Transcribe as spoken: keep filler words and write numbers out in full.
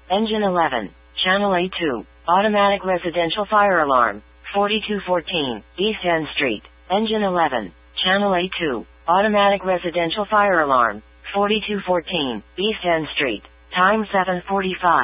Engine eleven. Channel A two. Automatic residential fire alarm. forty-two fourteen. East End Street. Engine eleven. Channel A two. Automatic residential fire alarm. forty-two fourteen. East End Street. Time seven forty-five.